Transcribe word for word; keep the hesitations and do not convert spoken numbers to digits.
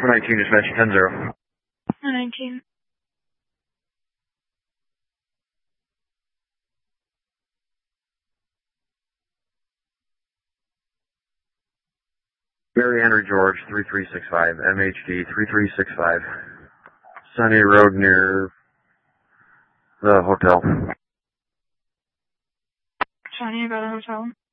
four nineteen, dispatch ten zero. four nineteen. Mary Henry George, three three six five, M H D three three six five. Sunny Road near the hotel. Shawnee, about a hotel.